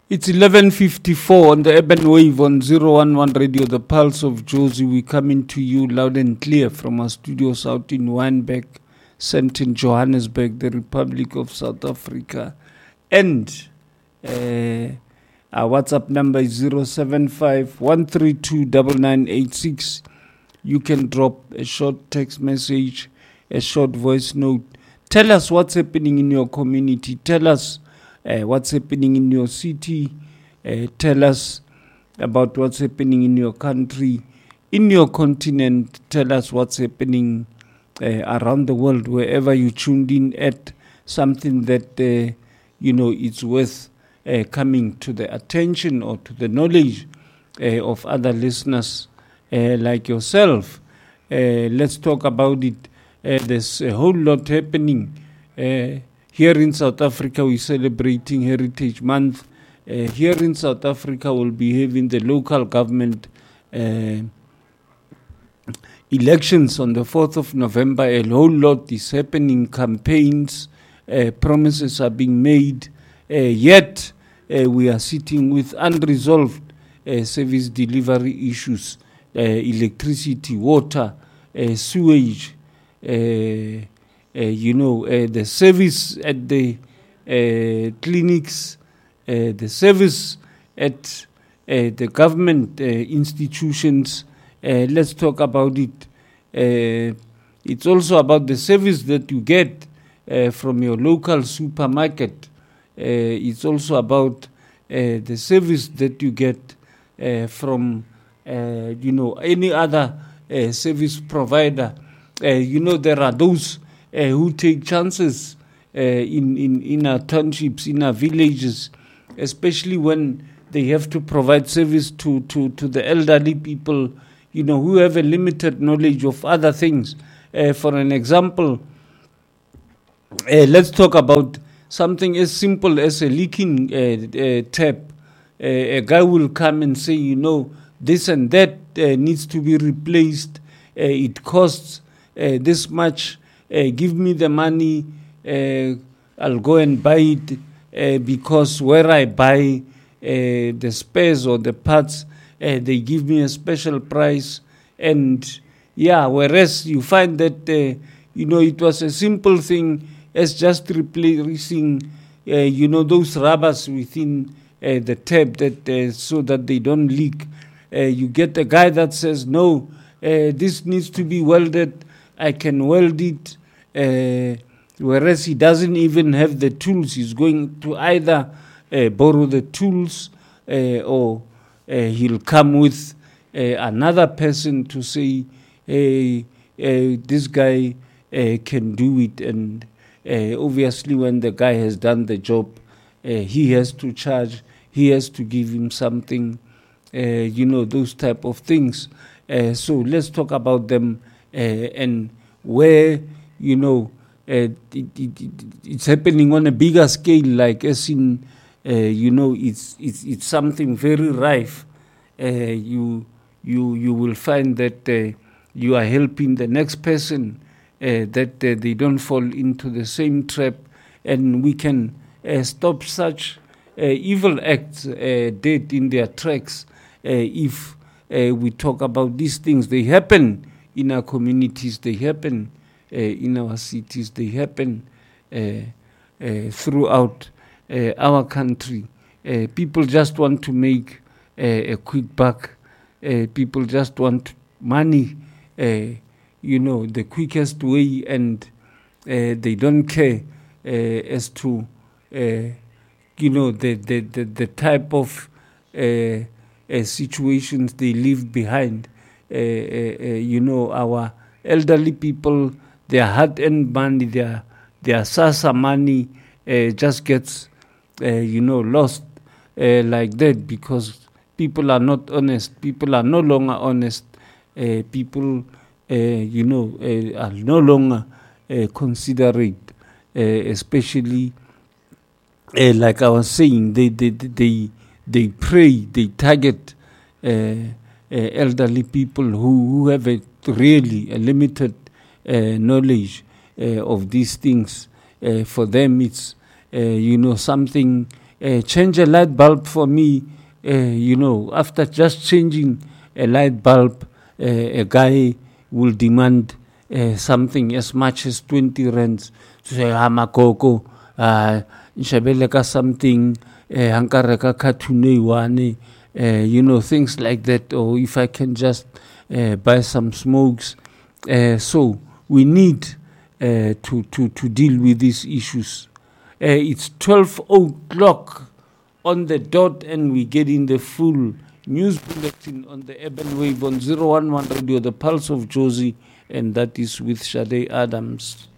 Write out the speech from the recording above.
It's 11:54 on the Urban Wave on 011 Radio, the Pulse of Jozi. We coming to you loud and clear from our studios out in Wynberg, St. in Johannesburg, the Republic of South Africa. And our WhatsApp number is 075-132-9986. You can drop a short text message, a short voice note. Tell us what's happening in your community. Tell us what's happening in your city. Tell us about what's happening in your country, in your continent. Tell us what's happening around the world, wherever you tuned in at. Something that, it's worth coming to the attention or to the knowledge of other listeners like yourself. Let's talk about it. There's a whole lot happening. Here in South Africa, we're celebrating Heritage Month. Here in South Africa, we'll be having the local government elections on the 4th of November. A whole lot is happening. Campaigns, promises are being made. Yet, we are sitting with unresolved service delivery issues, electricity, water, sewage, the service at the clinics, the service at the government institutions. Let's talk about it. It's also about the service that you get from your local supermarket. It's also about the service that you get from, any other service provider. There are those who take chances in our townships, in our villages, especially when they have to provide service to the elderly people, who have a limited knowledge of other things. For an example, let's talk about something as simple as a leaking tap. A guy will come and say, this and that needs to be replaced. It costs this much. Give me the money. I'll go and buy it because where I buy the spares or the parts, they give me a special price. And whereas you find that, it was a simple thing as just replacing, those rubbers within the tap that so that they don't leak. You get a guy that says, no, this needs to be welded. I can weld it, whereas he doesn't even have the tools. He's going to either borrow the tools or he'll come with another person to say, this guy can do it. And obviously when the guy has done the job, he has to charge, he has to give him something, those type of things. So let's talk about them. And where it's happening on a bigger scale, like as in it's something very rife. You will find that you are helping the next person that they don't fall into the same trap, and we can stop such evil acts dead in their tracks if we talk about these things. They happen in our communities, they happen in our cities, they happen throughout our country. People just want to make a quick buck. People just want money, the quickest way, and they don't care as to, the type of situations they leave behind. Our elderly people, their hard-earned money, their SASSA money just gets, lost like that because people are not honest. People are no longer honest. People, are no longer considerate, especially, like I was saying, they pray, they target elderly people who have a limited knowledge of these things. For them, it's something change a light bulb for me. After just changing a light bulb, a guy will demand something as much as 20 rands. To say, Makoko, Nshabeleka something, Hankareka Katune Wane, things like that. Or if I can just buy some smokes. So we need to deal with these issues. It's 12 o'clock on the dot, and we get in the full news bulletin on the Urban Wave on 011 Radio, the Pulse of Jozi, and that is with Sade Adams.